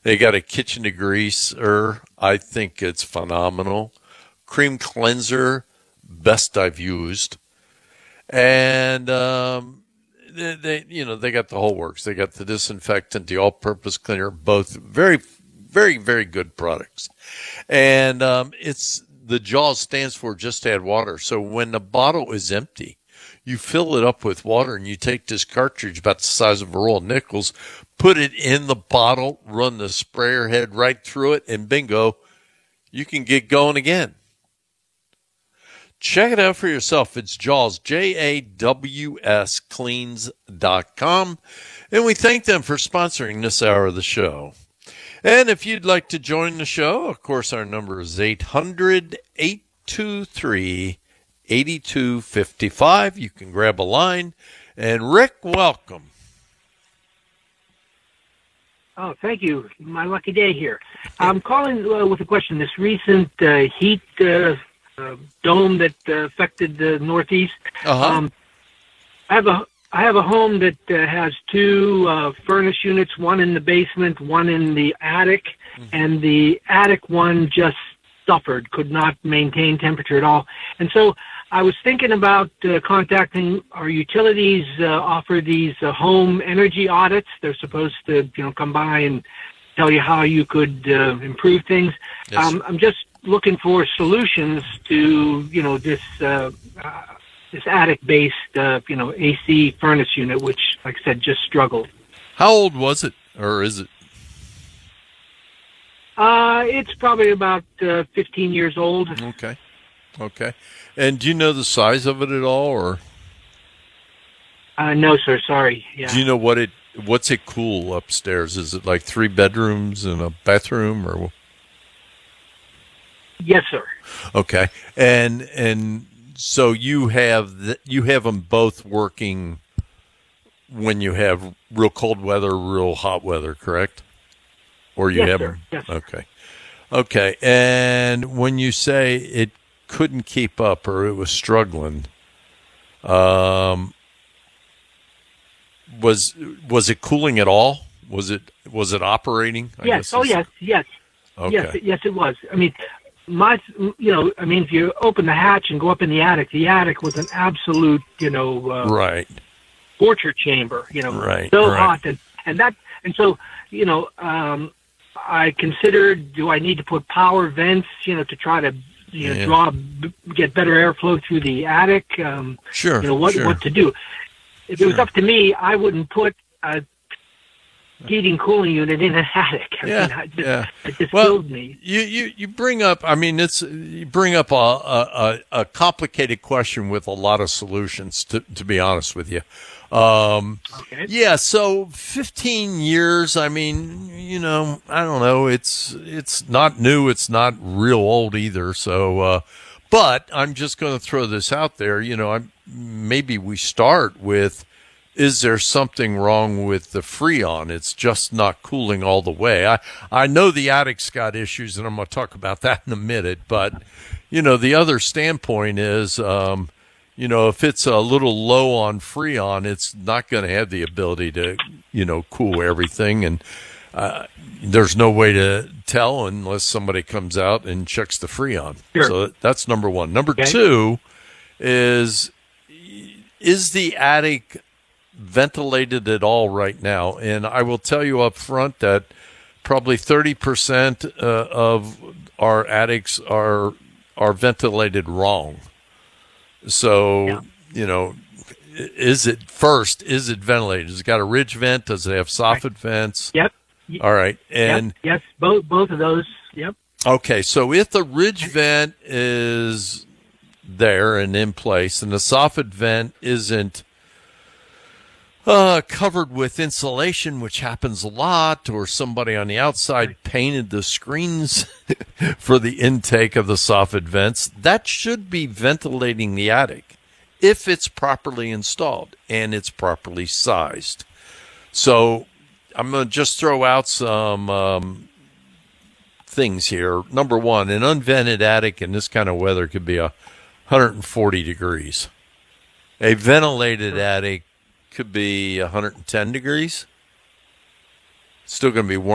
They got a kitchen degreaser. I think it's phenomenal. Cream cleanser, best I've used. And they got the whole works. They got the disinfectant, the all-purpose cleaner, both very, very, very good products. And it's the JAWS stands for just add water. So when the bottle is empty, you fill it up with water and you take this cartridge about the size of a roll of nickels, put it in the bottle, run the sprayer head right through it, and bingo, you can get going again. Check it out for yourself. It's JAWS, JAWS, cleans.com. And we thank them for sponsoring this hour of the show. And if you'd like to join the show, of course, our number is 800-823-8255. You can grab a line. And Rick, welcome. Oh, thank you. My lucky day here. I'm calling with a question. This recent heat dome that affected the Northeast. I have a home that has two furnace units, one in the basement, one in the attic, and the attic one just suffered, could not maintain temperature at all. And so I was thinking about contacting our utilities, offer these home energy audits. They're supposed to, come by and tell you how you could improve things. Yes. I'm just looking for solutions to, this attic-based, AC furnace unit, which, like I said, just struggled. How old was it, or is it? It's probably about 15 years old. Okay. And do you know the size of it at all, or? No, sir. Sorry. Yeah. Do you know what's it cool upstairs? Is it like 3 bedrooms and a bathroom, or? Yes, sir. Okay, and so you have them both working when you have real cold weather, real hot weather, correct? Or you yes, have sir. them? Yes. Okay. And when you say it couldn't keep up or it was struggling, was it cooling at all? Was it operating? Yes. Yes. Okay. Yes, it was. I mean, if you open the hatch and go up in the attic was an absolute, right, torture chamber, right, so right. hot. And so, I considered, do I need to put power vents, to try to, get better airflow through the attic? Sure. What to do? If it was up to me, I wouldn't put a heating cooling unit in an attic. It just killed me. You bring up, you bring up a complicated question with a lot of solutions, to be honest with you. Okay. Yeah, so 15 years, I don't know, it's not new, it's not real old either, so, but I'm just going to throw this out there, maybe we start with, is there something wrong with the Freon? It's just not cooling all the way. I know the attic's got issues, and I'm going to talk about that in a minute, but, the other standpoint is, if it's a little low on Freon, it's not going to have the ability to, cool everything. And there's no way to tell unless somebody comes out and checks the Freon. Sure. So that's number one. Number two is the attic ventilated at all right now? And I will tell you up front that probably 30% of our attics are ventilated wrong. So, is it ventilated? Has it got a ridge vent? Does it have soffit vents? Yep. All right. And yes, both of those. Yep. Okay. So if the ridge vent is there and in place and the soffit vent isn't covered with insulation, which happens a lot, or somebody on the outside painted the screens for the intake of the soffit vents, that should be ventilating the attic if it's properly installed and it's properly sized. So I'm going to just throw out some things here. Number one, an unvented attic in this kind of weather could be 140 degrees. A ventilated attic could be 110 degrees. Still going to be warm.